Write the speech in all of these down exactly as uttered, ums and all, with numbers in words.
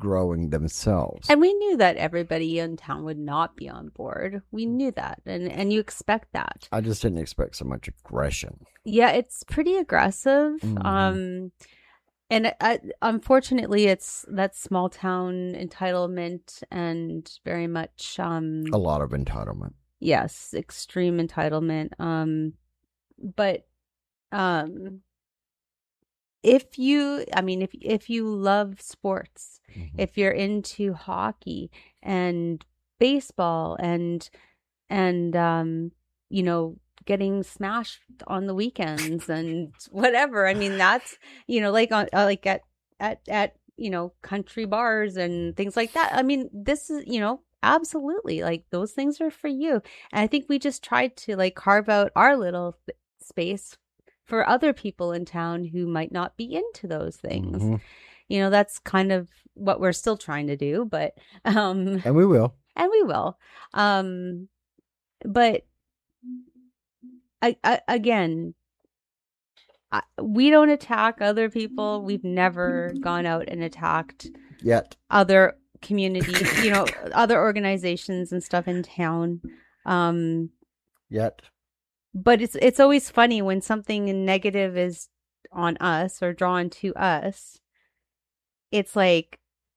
growing themselves. And we knew that everybody in town would not be on board. We knew that. And, and you expect that. I just didn't expect so much aggression. Yeah, it's pretty aggressive. Mhm. Um, and uh, unfortunately, it's that small town entitlement and very much, um, A lot of entitlement. yes, extreme entitlement. Um, but um, if you, I mean, if if you love sports, Mhm. if you're into hockey and baseball and and um, you know, getting smashed on the weekends and whatever. I mean, that's, you know, like on uh, like at at at you know, country bars and things like that. I mean, this is, you know, absolutely, like those things are for you. And I think we just tried to like carve out our little th- space for other people in town who might not be into those things. Mhm. You know, that's kind of what we're still trying to do, but um And we will. and we will. Um but I, I, again, I, we don't attack other people. We've never gone out and attacked Yet. other communities, you know, other organizations and stuff in town. Um, Yet. but it's it's always funny when something negative is on us or drawn to us. It's like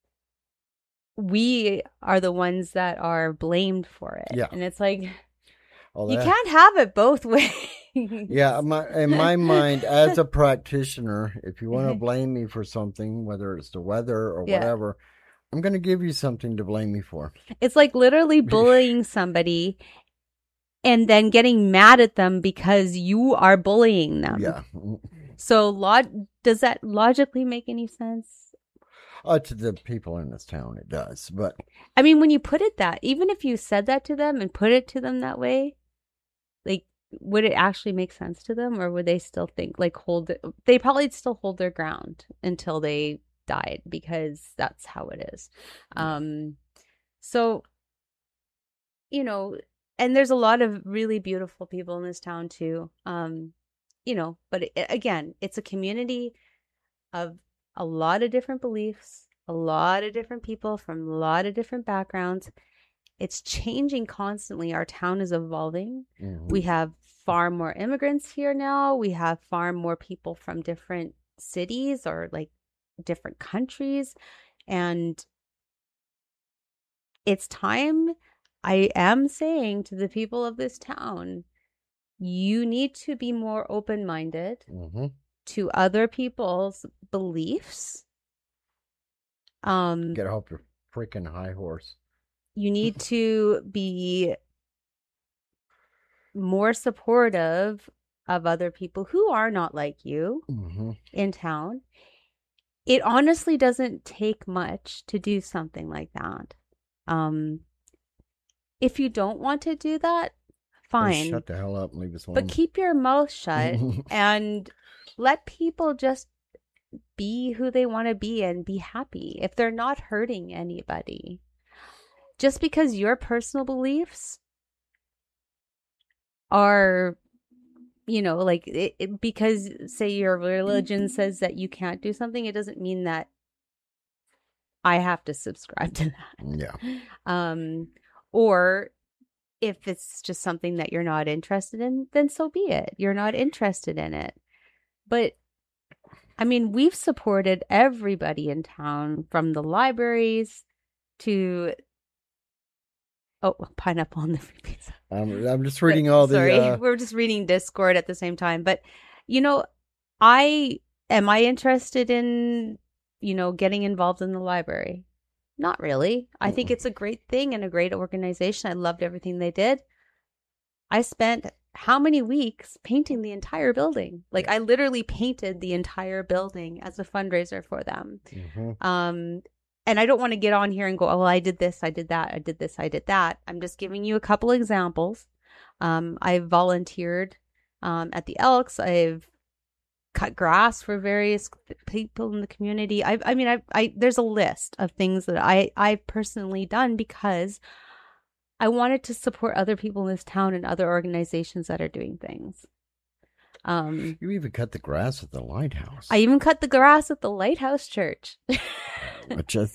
we are the ones that are blamed for it. Yeah. And it's like, All you that. can't have it both ways. Yeah, my, in my mind, as a practitioner, if you want to blame me for something, whether it's the weather or Yeah. whatever, I'm going to give you something to blame me for. It's like literally bullying somebody and then getting mad at them because you are bullying them. Yeah. So log- does that logically make any sense? Uh, to the people in this town, it does. But I mean, when you put it that, even if you said that to them and put it to them that way, like, would it actually make sense to them, or would they still think like hold it? They probably still hold their ground until they died, because that's how it is. Um, so, you know, and there's a lot of really beautiful people in this town too. Um, you know, but it, again, it's a community of a lot of different beliefs, a lot of different people from a lot of different backgrounds. It's changing constantly. Our town is evolving. Mhm. We have far more immigrants here now. We have far more people from different cities or like different countries. And it's time, I am saying to the people of this town, you need to be more open-minded Mhm. to other people's beliefs. Um, Get off your freaking high horse. you need to be more supportive of other people who are not like you Mm-hmm. in town. It honestly doesn't take much to do something like that. Um, if you don't want to do that, fine. Shut the hell up and leave us alone. But keep your mouth shut and let people just be who they want to be and be happy if they're not hurting anybody. Just because your personal beliefs are, you know, like it, it, because say your religion says that you can't do something, it doesn't mean that I have to subscribe to that. Yeah. Um, or if it's just something that you're not interested in, then so be it. You're not interested in it. But I mean, we've supported everybody in town, from the libraries to, oh, pineapple on the free pizza. Um, I'm just reading all the. Sorry, Uh... we're just reading Discord at the same time. But, you know, I am I interested in, you know, getting involved in the library? Not really. I think it's a great thing and a great organization. I loved everything they did. I spent how many weeks painting the entire building? Like, I literally painted the entire building as a fundraiser for them. Mm-hmm. Um, and I don't want to get on here and go, oh, well, I did this, I did that, I did this, I did that. I'm just giving you a couple examples. Um, I've volunteered um, at the Elks. I've cut grass for various people in the community. I, I mean, I, I, there's a list of things that I, I've personally done because I wanted to support other people in this town and other organizations that are doing things. Um, you even cut the grass at the lighthouse. I even cut the grass at the Lighthouse Church. Which I